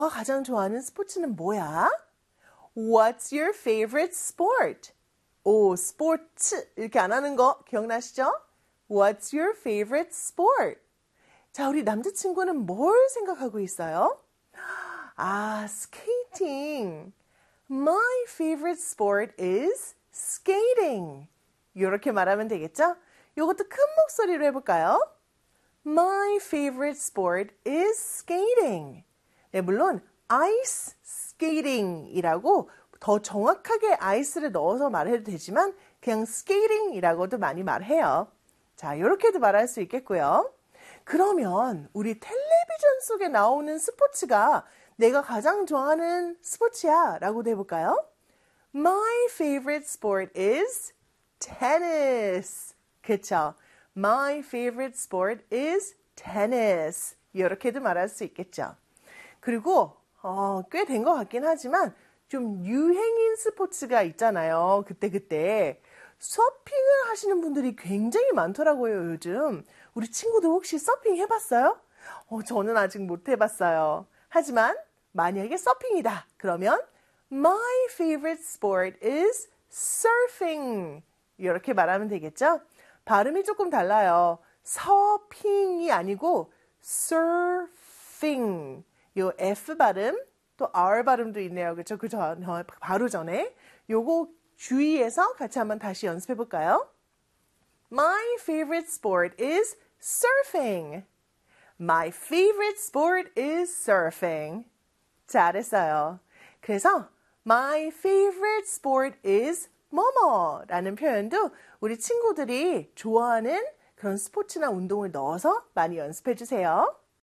가장 좋아하는 스포츠는 뭐야? What's your favorite sport? 오, 스포츠 이렇게 안 하는 거 기억나시죠? What's your favorite sport? 자, 우리 남자친구는 뭘 생각하고 있어요? 아, skating. My favorite sport is skating. 이렇게 말하면 되겠죠? 이것도 큰 목소리로 해볼까요? My favorite sport is skating. 네, 물론 ice skating이라고 더 정확하게 아이스를 넣어서 말해도 되지만 그냥 skating이라고도 많이 말해요. 자, 이렇게도 말할 수 있겠고요. 그러면 우리 텔레비전 속에 나오는 스포츠가 내가 가장 좋아하는 스포츠야 라고도 해볼까요? My favorite sport is tennis. 그쵸? My favorite sport is tennis. 이렇게도 말할 수 있겠죠. 그리고 꽤 된 것 같긴 하지만 좀 유행인 스포츠가 있잖아요. 그때. 서핑을 하시는 분들이 굉장히 많더라고요, 요즘. 우리 친구들 혹시 서핑 해봤어요? 저는 아직 못 해봤어요. 하지만 만약에 서핑이다. 그러면 My favorite sport is surfing. 이렇게 말하면 되겠죠? 발음이 조금 달라요. 서핑이 아니고 surfing. 요 F 발음, 또 R 발음도 있네요. 그렇죠? 그 바로 전에. 요거 주의해서 같이 한번 다시 연습해 볼까요? My favorite sport is surfing. My favorite sport is surfing. 잘했어요. 그래서 My favorite sport is 뭐뭐라는 표현도 우리 친구들이 좋아하는 그런 스포츠나 운동을 넣어서 많이 연습해 주세요.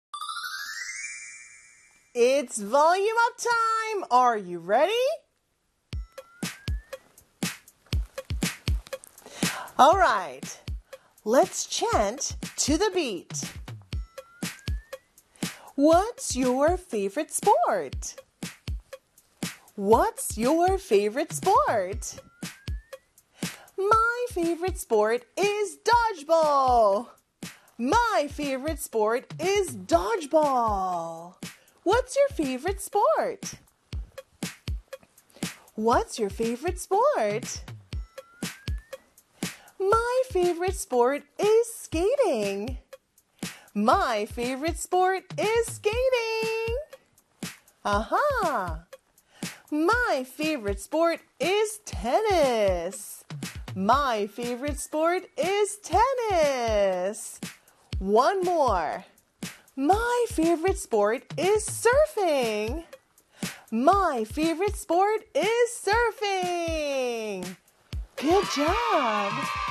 It's volume up time. Are you ready? All right. Let's chant to the beat. What's your favorite sport? What's your favorite sport? My favorite sport is dodgeball. My favorite sport is dodgeball. What's your favorite sport? What's your favorite sport? My favorite sport is skating. My favorite sport is skating. Aha! My favorite sport is tennis. My favorite sport is tennis. One more. My favorite sport is surfing. My favorite sport is surfing. Good job.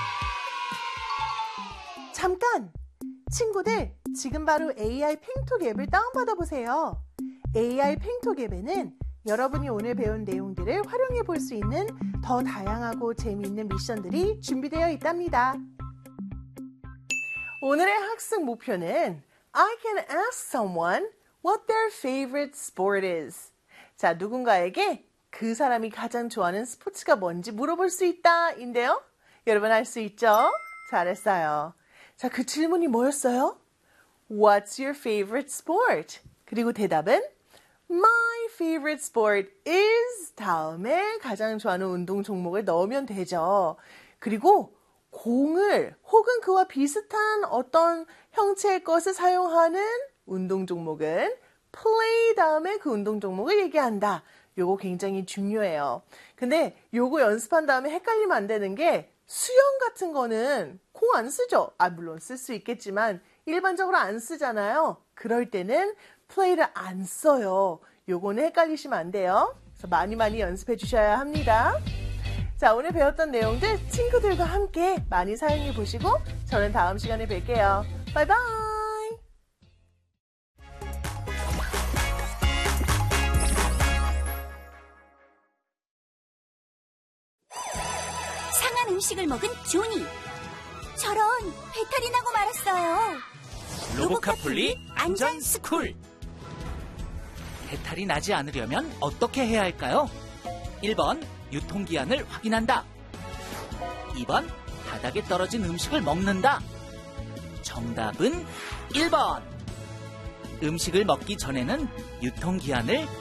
잠깐! 친구들, 지금 바로 AI 팽톡 앱을 다운받아 보세요. AI 팽톡 앱에는 여러분이 오늘 배운 내용들을 활용해 볼 수 있는 더 다양하고 재미있는 미션들이 준비되어 있답니다. 오늘의 학습 목표는 I can ask someone what their favorite sport is. 자, 누군가에게 그 사람이 가장 좋아하는 스포츠가 뭔지 물어볼 수 있다 인데요. 여러분 할 수 있죠? 잘했어요. 자, 그 질문이 뭐였어요? What's your favorite sport? 그리고 대답은 My favorite sport is 다음에 가장 좋아하는 운동 종목을 넣으면 되죠. 그리고 공을 혹은 그와 비슷한 어떤 형체의 것을 사용하는 운동 종목은 play 다음에 그 운동 종목을 얘기한다. 요거 굉장히 중요해요. 근데 요거 연습한 다음에 헷갈리면 안 되는 게 수영 같은 거는 공 안 쓰죠? 물론 쓸 수 있겠지만 일반적으로 안 쓰잖아요. 그럴 때는 play를 안 써요. 요거는 헷갈리시면 안 돼요. 그래서 많이 연습해 주셔야 합니다. 자, 오늘 배웠던 내용들 친구들과 함께 많이 사용해 보시고 저는 다음 시간에 뵐게요. 바이바이! 상한 음식을 먹은 조니. 저런, 배탈이 나고 말았어요. 로보카폴리 안전스쿨. 배탈이 나지 않으려면 어떻게 해야 할까요? 1번, 유통기한을 확인한다. 2번, 바닥에 떨어진 음식을 먹는다. 정답은 1번. 음식을 먹기 전에는 유통기한을